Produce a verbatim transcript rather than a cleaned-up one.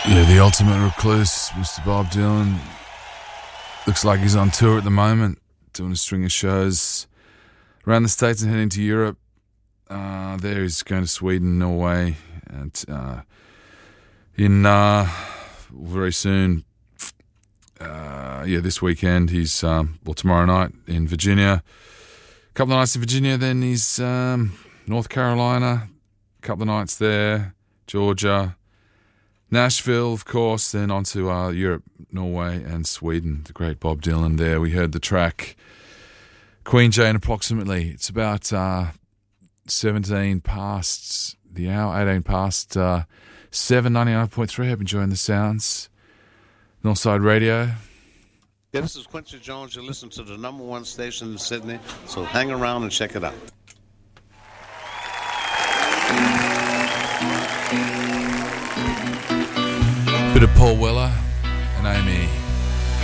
Yeah, the ultimate recluse, Mister Bob Dylan. Looks like he's on tour at the moment, doing a string of shows around the States and heading to Europe. Uh, there he's going to Sweden, Norway, and uh, in uh, very soon, uh, yeah, this weekend he's, um, well, tomorrow night in Virginia. A couple of nights in Virginia, then he's um, North Carolina, a couple of nights there, Georgia, Nashville, of course, then on to uh, Europe, Norway and Sweden. The great Bob Dylan there. We heard the track Queen Jane Approximately. It's about uh, seventeen past the hour, eighteen past uh, seven, ninety-nine point three. Hope you're enjoying the sounds. Northside Radio. Yeah, this is Quincy Jones. You listen to the number one station in Sydney, so hang around and check it out. Bit of Paul Weller.